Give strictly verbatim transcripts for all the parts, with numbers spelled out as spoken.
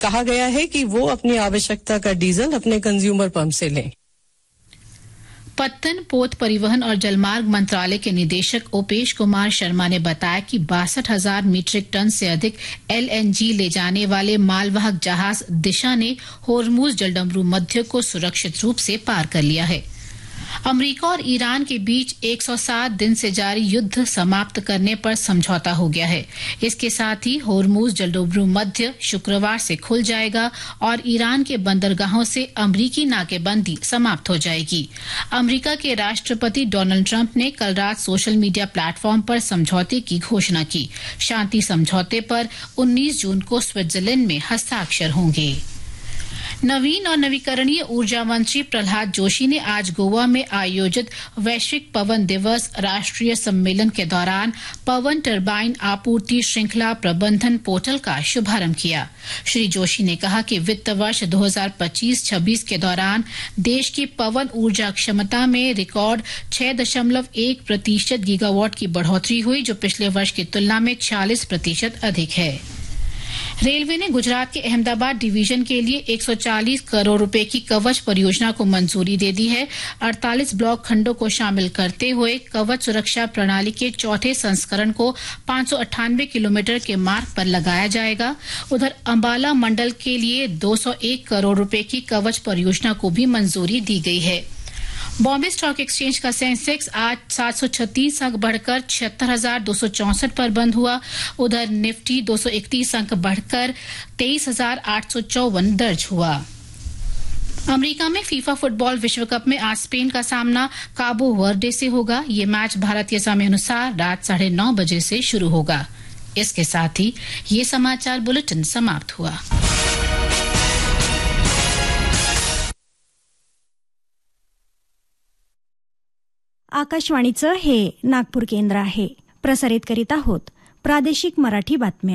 कहा गया है कि वो अपनी आवश्यकता का डीजल अपने कंज्यूमर पंप से लें। पत्तन, पोत परिवहन और जलमार्ग मंत्रालय के निदेशक ओपेश कुमार शर्मा ने बताया कि बासठ हजार मीट्रिक टन से अधिक एलएनजी ले जाने वाले मालवाहक जहाज दिशा ने होर्मुज जलडमरू मध्य को सुरक्षित रूप से पार कर लिया है। अमेरिका और ईरान के बीच एक सौ सात दिन से जारी युद्ध समाप्त करने पर समझौता हो गया है। इसके साथ ही होर्मुज जलडमरू मध्य शुक्रवार से खुल जाएगा और ईरान के बंदरगाहों से अमेरिकी नाकेबंदी समाप्त हो जाएगी। अमेरिका के राष्ट्रपति डोनाल्ड ट्रंप ने कल रात सोशल मीडिया प्लेटफॉर्म पर समझौते की घोषणा की। शांति समझौते पर उन्नीस जून को स्विट्जरलैंड में हस्ताक्षर होंगे। नवीन और नवीकरणीय ऊर्जा मंत्री प्रहलाद जोशी ने आज गोवा में आयोजित वैश्विक पवन दिवस राष्ट्रीय सम्मेलन के दौरान पवन टरबाइन आपूर्ति श्रृंखला प्रबंधन पोर्टल का शुभारंभ किया। श्री जोशी ने कहा कि वित्त वर्ष दो हज़ार पच्चीस छब्बीस के दौरान देश की पवन ऊर्जा क्षमता में रिकॉर्ड छह दशमलव एक प्रतिशत गीगावाट की बढ़ोतरी हुई, जो पिछले वर्ष की तुलना में छियालीस प्रतिशत अधिक है। रेलवे ने गुजरात के अहमदाबाद डिवीजन के लिए एक सौ चालीस करोड़ रुपए की कवच परियोजना को मंजूरी दे दी है। अड़तालीस ब्लॉक खंडों को शामिल करते हुए कवच सुरक्षा प्रणाली के चौथे संस्करण को पांच सौ अट्ठानवे किलोमीटर के मार्ग पर लगाया जाएगा। उधर अंबाला मंडल के लिए दो सौ एक करोड़ रुपए की कवच परियोजना को भी मंजूरी दी गई है। बॉम्बे स्टॉक एक्सचेंज का सेंसेक्स आज सात सौ छत्तीस अंक बढ़कर छिहत्तर हजार दो सौ चौसठ पर बंद हुआ। उधर निफ्टी दो सौ इकतीस अंक बढ़कर तेईस हजार आठ सौ चौवन दर्ज हुआ। अमेरिका में फीफा फुटबॉल विश्व कप में आज स्पेन का सामना काबो वर्दे से होगा। ये मैच भारतीय समय अनुसार रात साढ़े नौ बजे से शुरू होगा। इसके साथ ही ये समाचार बुलेटिन समाप्त हुआ। आकाशवाणीचं हे नागपूर केंद्र आहे. प्रसारित करीत आहोत प्रादेशिक मराठी बातम्या.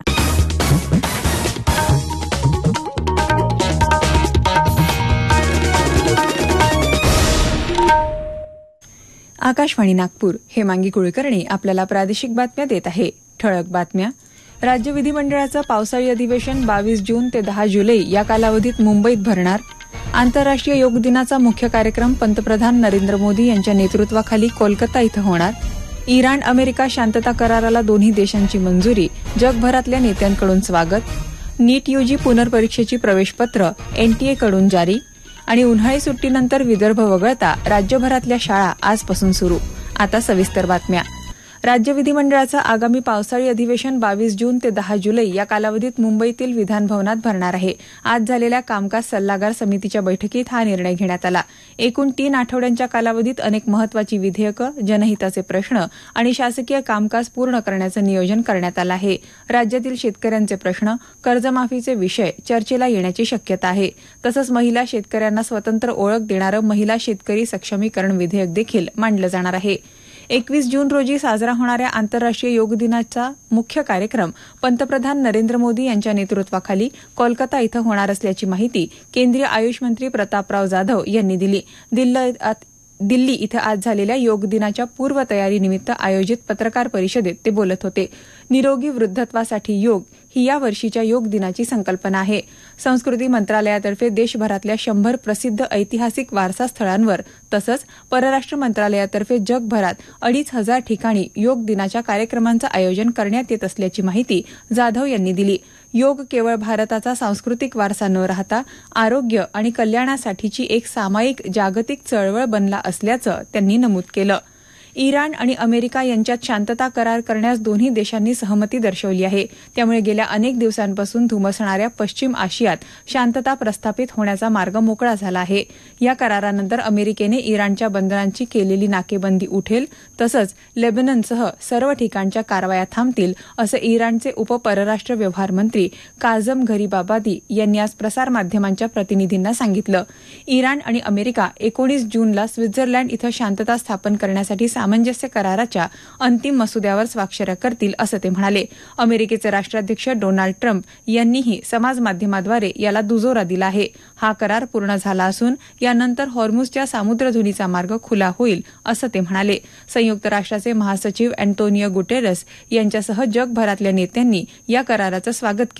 आकाशवाणी नागपूर. हेमांगी कुलकर्णी आपल्याला प्रादेशिक बातम्या देत आहे. ठळक बातम्या. राज्य विधिमंडळाचं पावसाळी अधिवेशन बावीस जून ते दहा जुलै या कालावधीत मुंबईत भरणार. आंतरराष्ट्रीय योग दिनाचा मुख्य कार्यक्रम पंतप्रधान नरेंद्र मोदी यांच्या नेतृत्वाखाली कोलकाता इथं होणार. इराण अमेरिका शांतता कराराला दोन्ही देशांची मंजुरी, जगभरातल्या नेत्यांकडून स्वागत. नीट यूजी पुनर्परीक्षेची प्रवेशपत्र एनटीएकडून जारी. आणि उन्हाळी सुट्टीनंतर विदर्भ वगळता राज्यभरातल्या शाळा आजपासून सुरू. आता सविस्तर बातम्या. राज्य विधिमंडळाचं आगामी पावसाळी अधिवेशन बावीस जून ते दहा जुलै या कालावधीत मुंबईतील विधानभवनात भरणार आहे. आज झालेल्या कामकाज सल्लागार समितीच्या बैठकीत हा निर्णय घेण्यात आला. एकूण तीन आठवड्यांच्या कालावधीत अनेक महत्वाची विधेयकं, जनहिताचे प्रश्न आणि शासकीय कामकाज पूर्ण करण्याचं नियोजन करण्यात आलं आहे. राज्यातील शेतकऱ्यांचे प्रश्न, कर्जमाफीचे विषय चर्चेला येण्याची शक्यता आहे. तसंच महिला शेतकऱ्यांना स्वतंत्र ओळख देणारं महिला शेतकरी सक्षमीकरण विधेयक देखील मांडलं जाणार आहे. एकवीस जून रोजी साजरा होणाऱ्या आंतरराष्ट्रीय योग दिनाचा मुख्य कार्यक्रम पंतप्रधान नरेंद्र मोदी यांच्या नेतृत्वाखाली कोलकाता इथं होणार असल्याची माहिती केंद्रीय आयुष मंत्री प्रतापराव जाधव यांनी दिली. दिल्लीत दिल्ली इथं आज झालेल्या योग दिनाच्या पूर्वतयारीनिमित्त आयोजित पत्रकार परिषदेत ते बोलत होते. निरोगी वृद्धत्वासाठी योग ही या वर्षीच्या योग दिनाची संकल्पना आहे. संस्कृती मंत्रालयातर्फे देशभरातल्या शंभर प्रसिद्ध ऐतिहासिक वारसा स्थळांवर तसंच परराष्ट्र मंत्रालयातर्फे जगभरात अडीच हजार ठिकाणी योग दिनाच्या कार्यक्रमांचं आयोजन करण्यात येत असल्याची माहिती जाधव यांनी दिली. योग केवळ भारताचा सांस्कृतिक वारसा न राहता आरोग्य आणि कल्याणासाठीची एक सामायिक जागतिक चळवळ बनला असल्याचं त्यांनी नमूद केलं. इराण आणि अमेरिका यांच्यात शांतता करार करण्यास दोन्ही देशांनी सहमती दर्शवली आहे. त्यामुळे गेल्या अनेक दिवसांपासून धुमसणाऱ्या पश्चिम आशियात शांतता प्रस्थापित होण्याचा मार्ग मोकळा झाला आहे. या करारानंतर अमेरिकेने इराणच्या बंदरांची केलेली नाकेबंदी उठेल, तसंच लेबननसह सर्व ठिकाणच्या कारवाया थांबतील, असं इराणचे उपपरराष्ट्र व्यवहार मंत्री काझम घरीबाबादी यांनी आज प्रसारमाध्यमांच्या प्रतिनिधींना सांगितलं. इराण आणि अमेरिका एकोणीस जूनला स्वित्झर्लंड इथं शांतता स्थापन करण्यासाठी सामंजस्य कराराच्या अंतिम मसुद्यावर स्वाक्षऱ्या करतील, असं ते म्हणाले. अमेरिकेचे राष्ट्राध्यक्ष डोनाल्ड ट्रम्प यांनीही समाजमाध्यमाद्वारे याला दुजोरा दिला आहे. हा करार पूर्ण झाला असून यानंतर हॉर्मुझच्या सामुद्रधुनीचा मार्ग खुला होईल, असं ते म्हणाले. संयुक्त राष्ट्राचे महासचिव अँटोनियो गुटेरस यांच्यासह जगभरातल्या नेत्यांनी या कराराचं स्वागत केलंय.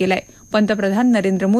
पंतप्रधान नरेंद्र मोदी